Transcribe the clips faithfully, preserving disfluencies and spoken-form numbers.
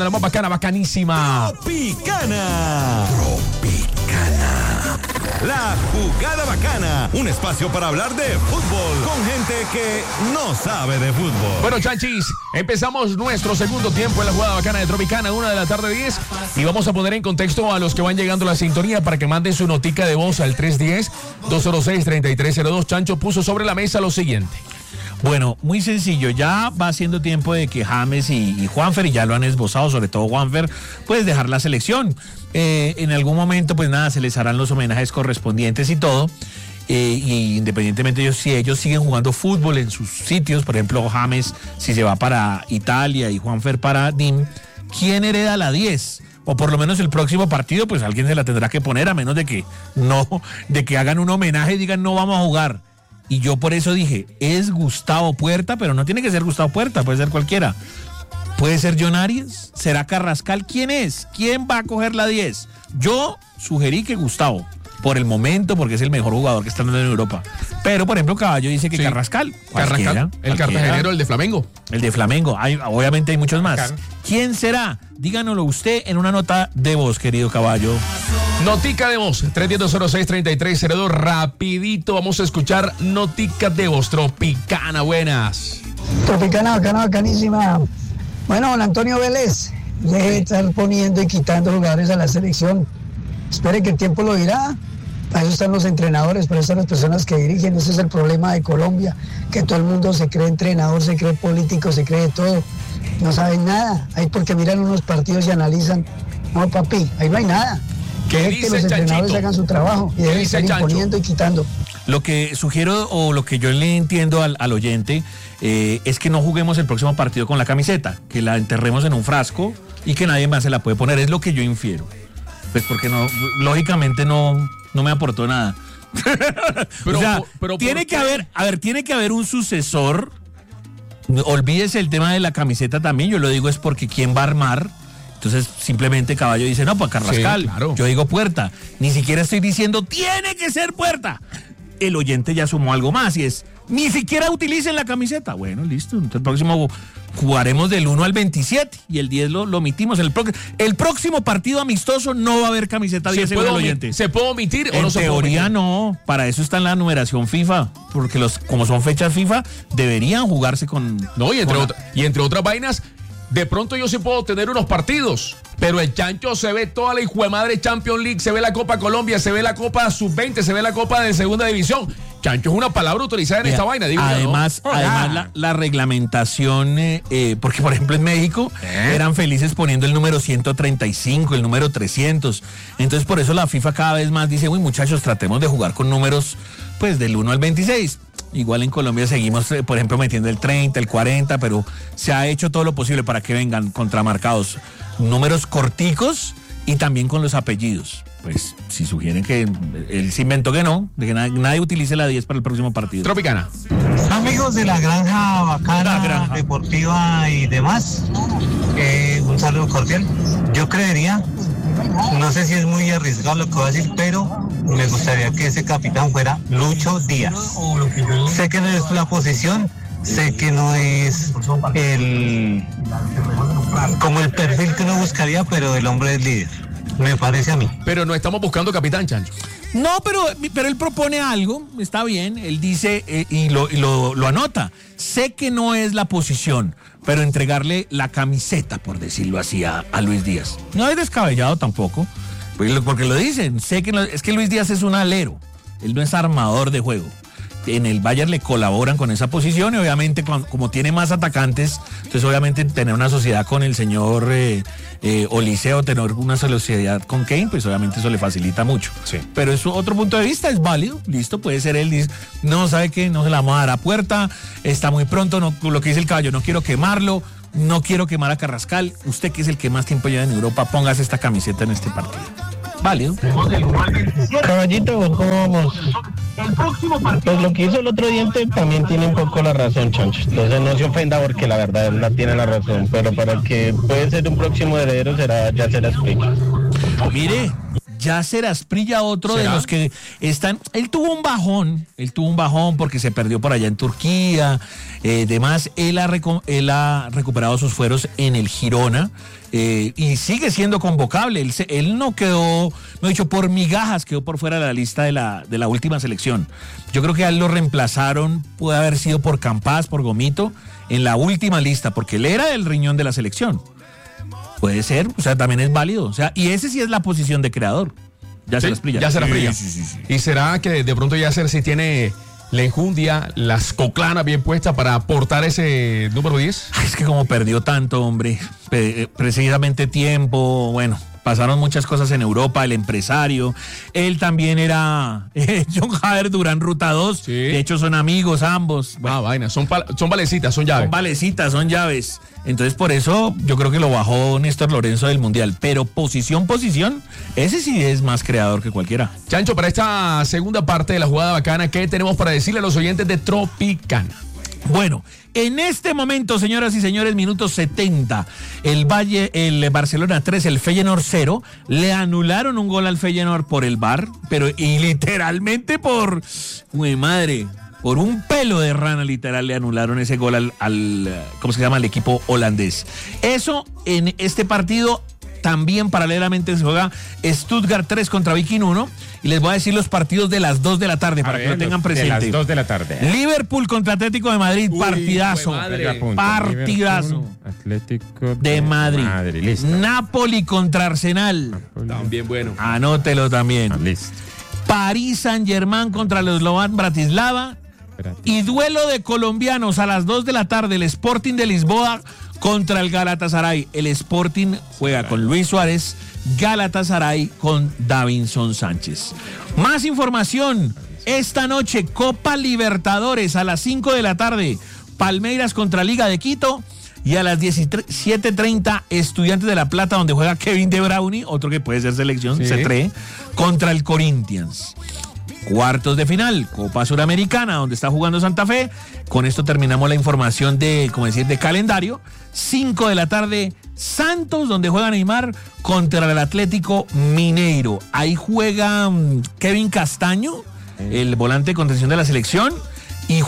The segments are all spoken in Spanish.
La más bacana, bacanísima. Tropicana. Tropicana. La jugada bacana. Un espacio para hablar de fútbol con gente que no sabe de fútbol. Bueno, chanchis, empezamos nuestro segundo tiempo en la jugada bacana de Tropicana, una de la tarde diez. Y vamos a poner en contexto a los que van llegando a la sintonía para que manden su notica de voz al tres uno cero, dos cero seis, tres tres cero dos. Chancho puso sobre la mesa lo siguiente. Bueno, muy sencillo, ya va siendo tiempo de que James y, y Juanfer, y ya lo han esbozado, sobre todo Juanfer, pues dejar la selección. Eh, en algún momento, pues nada, se les harán los homenajes correspondientes y todo. Eh, y independientemente de ellos, si ellos siguen jugando fútbol en sus sitios, por ejemplo, James, si se va para Italia y Juanfer para D I M, ¿quién hereda la diez? O por lo menos el próximo partido, pues alguien se la tendrá que poner, a menos de que no, de que hagan un homenaje y digan no vamos a jugar. Y yo por eso dije, es Gustavo Puerta, pero no tiene que ser Gustavo Puerta, puede ser cualquiera. ¿Puede ser John Arias? ¿Será Carrascal? ¿Quién es? ¿Quién va a coger la diez? Yo sugerí que Gustavo, por el momento, porque es el mejor jugador que está en Europa. Pero, por ejemplo, Caballo dice que sí. Carrascal. Carrascal, el cartagenero, el de Flamengo. El de Flamengo. Hay, obviamente hay muchos más. Claro. ¿Quién será? Díganoslo usted en una nota de voz, querido Caballo. Notica de voz, tres uno cero, seis tres tres cero dos. Rapidito, vamos a escuchar notica de voz. Tropicana, buenas. Tropicana, bacana, bacanísima. Bueno, don Antonio Vélez, deje de estar poniendo y quitando jugadores a la selección. Espere que el tiempo lo dirá. Para eso están los entrenadores, para eso están las personas que dirigen. Ese es el problema de Colombia, que todo el mundo se cree entrenador, se cree político, se cree todo. No saben nada. Ahí porque miran unos partidos y analizan. No, papi, ahí no hay nada. ¿Qué Deje dice que los Chanchito? entrenadores hagan su trabajo y deben estar imponiendo y quitando. Lo que sugiero o lo que yo le entiendo al, al oyente eh, es que no juguemos el próximo partido con la camiseta, que la enterremos en un frasco y que nadie más se la puede poner. Es lo que yo infiero. Pues porque no, lógicamente no, no me aportó nada. Pero, o sea, pero tiene que haber, a ver, tiene que haber un sucesor. Olvídese el tema de la camiseta también. Yo lo digo es porque ¿quién va a armar? Entonces simplemente Caballo dice, no, pues Carrascal. Sí, claro. Yo digo Puerta. Ni siquiera estoy diciendo, tiene que ser Puerta. El oyente ya sumó algo más y es, ni siquiera utilicen la camiseta. Bueno, listo. Entonces el próximo jugaremos del uno al veintisiete y el diez lo, lo omitimos. El, pro, el próximo partido amistoso no va a haber camiseta diez según el oyente. ¿Se puede omitir o en no se puede omitir? En teoría no. Para eso está en la numeración FIFA. Porque los como son fechas FIFA, deberían jugarse con... No, y entre, con otra, y entre otras vainas... De pronto yo sí puedo tener unos partidos, pero el Chancho se ve toda la hijuemadre Champions League, se ve la Copa Colombia, se ve la Copa sub veinte, se ve la Copa de Segunda División. Chancho es una palabra utilizada en Mira, esta vaina. Digo además, yo, ¿no? además ah. la, la reglamentación, eh, eh, porque por ejemplo en México ¿Eh? eran felices poniendo el número ciento treinta y cinco, el número trescientos. Entonces por eso la FIFA cada vez más dice, uy muchachos, tratemos de jugar con números pues del uno al veintiséis. Igual en Colombia seguimos, por ejemplo, metiendo el treinta, el cuarenta, pero se ha hecho todo lo posible para que vengan contramarcados números corticos y también con los apellidos. Pues si sugieren que él se inventó que no, de que nadie, nadie utilice la diez para el próximo partido. Tropicana. Amigos de la granja bacana, la granja deportiva y demás, eh, un saludo cordial. Yo creería, no sé si es muy arriesgado lo que voy a decir, pero me gustaría que ese capitán fuera Lucho Díaz. Sé que no es la posición, sé que no es el como el perfil que uno buscaría, pero el hombre es líder, me parece a mí. Pero no estamos buscando capitán, Chancho. No, pero, pero él propone algo, está bien, él dice eh, y, lo, y lo, lo anota. Sé que no es la posición, pero entregarle la camiseta, por decirlo así, a, a Luis Díaz. No es descabellado tampoco, porque lo dicen, sé que no, es que Luis Díaz es un alero, él no es armador de juego. En el Bayern le colaboran con esa posición y obviamente como, como tiene más atacantes, entonces obviamente tener una sociedad con el señor eh, eh, Oliseo, tener una sociedad con Kane, pues obviamente eso le facilita mucho. Sí. Pero es otro punto de vista, es válido, listo, puede ser él, dice, no, ¿sabe qué? No se la vamos a dar a Puerta, está muy pronto, no, lo que dice el Caballo, no quiero quemarlo, no quiero quemar a Carrascal, usted que es el que más tiempo lleva en Europa, póngase esta camiseta en este partido. Válido. Caballito, ¿cómo vamos? Pues lo que hizo el otro diente también tiene un poco la razón, Chancho. Entonces no se ofenda porque la verdad él no tiene la razón. Pero para el que puede ser un próximo heredero será ya se la explico. Mire, Yacer Asprilla, otro ¿será? de los que están, él tuvo un bajón, él tuvo un bajón porque se perdió por allá en Turquía, eh, demás, él ha, recu- él ha recuperado sus fueros en el Girona, eh, y sigue siendo convocable, él, se, él no quedó, no he dicho por migajas, quedó por fuera de la lista de la, de la última selección. Yo creo que a él lo reemplazaron, puede haber sido por Campas, por Gomito, en la última lista, porque él era el riñón de la selección. Puede ser, o sea, también es válido. O sea, y ese sí es la posición de creador. Ya se las brilla. Ya se las brilla. Sí, sí, sí, sí. Y será que de pronto Yacer sí tiene la enjundia, las coclanas bien puestas para aportar ese número diez. Ay, es que como perdió tanto, hombre, Pe- precisamente tiempo, bueno, pasaron muchas cosas en Europa, el empresario, él también era eh, John Jader Durán Ruta dos, Sí. de hecho son amigos ambos. Bueno, Ah, vaina, son, pal- son valecitas, son llaves. son valecitas, son llaves. Entonces por eso yo creo que lo bajó Néstor Lorenzo del Mundial, pero posición, posición, ese sí es más creador que cualquiera. Chancho, para esta segunda parte de la jugada bacana, ¿qué tenemos para decirle a los oyentes de Tropicana? Bueno, en este momento, señoras y señores, minuto setenta, el Valle, el Barcelona tres, el Feyenoord cero, le anularon un gol al Feyenoord por el V A R, pero y literalmente por, uy, madre, por un pelo de rana literal le anularon ese gol al, al, ¿cómo se llama?, al equipo holandés. Eso en este partido. También paralelamente se juega Stuttgart tres contra Viking uno. Y les voy a decir los partidos de las dos de la tarde para A que ver, lo tengan los- presente. De las dos de la tarde. Liverpool contra Atlético de Madrid, Uy, partidazo. jue madre. Venga, apunta. Partidazo. Liverpool, Atlético De Madrid. listo. Napoli contra Arsenal. También bueno. Anótelo también. Ah, listo. París Saint-Germain contra los Slovan Bratislava. Espérate. Y duelo de colombianos a las dos de la tarde, el Sporting de Lisboa contra el Galatasaray. El Sporting juega con Luis Suárez, Galatasaray con Davinson Sánchez. Más información, esta noche Copa Libertadores a las cinco de la tarde, Palmeiras contra Liga de Quito. Y a las diecisiete treinta, Estudiantes de La Plata, donde juega Kevin De Bruyne, otro que puede ser selección, Sí. C tres, contra el Corinthians. Cuartos de final, Copa Suramericana, donde está jugando Santa Fe. Con esto terminamos la información de, como decir, de calendario. cinco de la tarde, Santos, donde juega Neymar, contra el Atlético Mineiro. Ahí juega um, Kevin Castaño, el volante de contención de la selección, y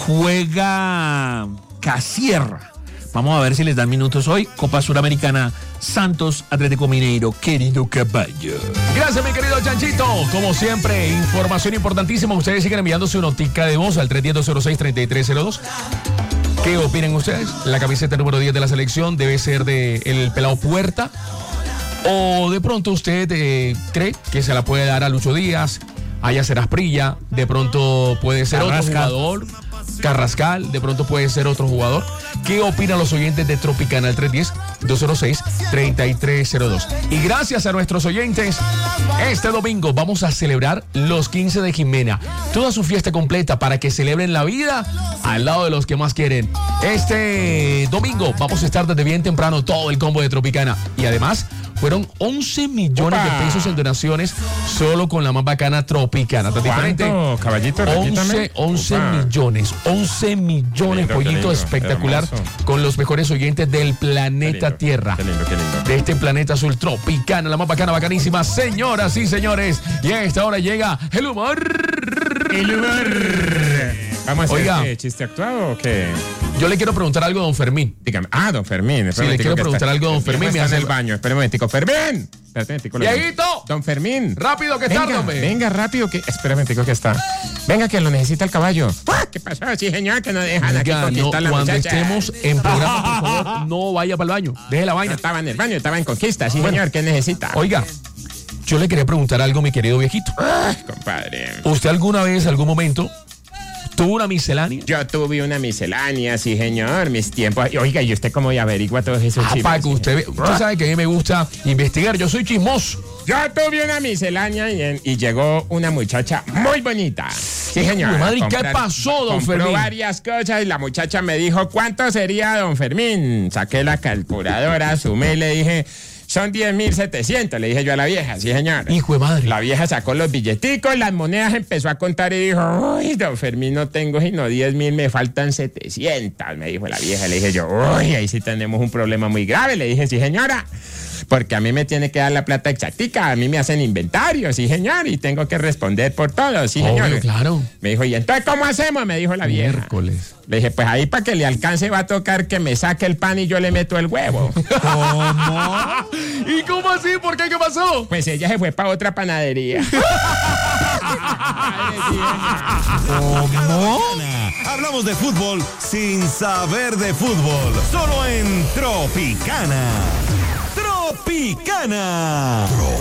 juega Casierra. Vamos a ver si les dan minutos hoy. Copa Suramericana, Santos, Atlético Mineiro, querido caballo. Gracias, mi querido Chanchito. Como siempre, información importantísima. Ustedes siguen enviando su notica de voz al tres uno cero, cero seis, tres tres cero dos. ¿Qué opinan ustedes? ¿La camiseta número diez de la selección debe ser de el pelado Puerta? ¿O de pronto usted eh, cree que se la puede dar a Lucho Díaz, a Yacer Asprilla? De pronto puede ser Carrascal. otro jugador. Carrascal, de pronto puede ser otro jugador. ¿Qué opinan los oyentes de Tropicana al tres uno cero, dos cero seis, tres tres cero dos? Y gracias a nuestros oyentes, este domingo vamos a celebrar los quince de Jimena. Toda su fiesta completa para que celebren la vida al lado de los que más quieren. Este domingo vamos a estar desde bien temprano todo el combo de Tropicana. Y además, fueron once millones ¡Opa! de pesos en donaciones solo con la más bacana Tropicana. ¿Está diferente? ¿Cuánto, caballito? Repítame. once, once Opa. millones, once millones, Lindo, qué pollito lindo, espectacular, hermoso. con los mejores oyentes del planeta Qué lindo, Tierra. Qué lindo, qué lindo. De este planeta azul Tropicana, la más bacana, bacanísima, señoras y señores. Y a esta hora llega el humor. El humor. ¿Vamos a hacer Oiga. qué, chiste actuado o qué? Yo le quiero preguntar algo a don Fermín. Dígame. Ah, don Fermín. Sí, le quiero preguntar algo a don Fermín, me Me hace en el el- baño. Espera un momentico. ¡Fermín! Espérate un momentico. lo- ¡Dieguito! Don Fermín. Rápido, que venga, tarda, hombre. Venga, rápido. Que... Espera un momentico que está. Venga, que lo necesita el caballo. ¡Ah! ¿Qué pasó? Sí, señor, que no dejan aquí Oiga, no, conquistar la cuando muchacha. estemos en programa, por favor, no vaya para el baño. Deje la No vaina. estaba en el baño, estaba en conquista. Sí, Bueno. señor, ¿qué necesita? Oiga, yo le quería preguntar algo, mi querido viejito. Ay, compadre. ¿Usted alguna vez, algún momento, tuvo una miscelánea? Yo tuve una miscelánea, sí, señor, mis tiempos. Y, Oiga, ¿y usted cómo averigua todos esos Ah, chismes? para que usted, ve- usted sabe que a mí me gusta investigar. Yo soy chismoso. Yo tuve una miscelánea y, en- y llegó una muchacha muy bonita. Sí, señor. Hijo de madre, a ¿qué comprar- pasó, don compró Fermín? varias cosas y la muchacha me dijo, ¿cuánto sería, don Fermín? Saqué la calculadora, sumé y le dije, son diez mil setecientos, le dije yo a la vieja, sí, señor. Hijo de madre. La vieja sacó los billeticos, las monedas, empezó a contar y dijo, uy, don Fermín, no tengo sino diez mil, me faltan setecientos, me dijo la vieja. Le dije yo, uy, ahí sí tenemos un problema muy grave. Le dije, sí, señora. porque a mí me tiene que dar la plata exactica, a mí me hacen inventario, sí señor, y tengo que responder por todo, sí señor. Obvio, claro. Me dijo, ¿y entonces cómo hacemos? Me dijo la vieja. Miércoles. Le dije, pues ahí para que le alcance va a tocar que me saque el pan y yo le meto el huevo. ¿Cómo? ¿Y cómo así? ¿Por qué? ¿Qué pasó? Pues ella se fue para otra panadería. ¿Cómo? Hablamos de fútbol sin saber de fútbol. Solo en Tropicana. Tropicana. Tropicana.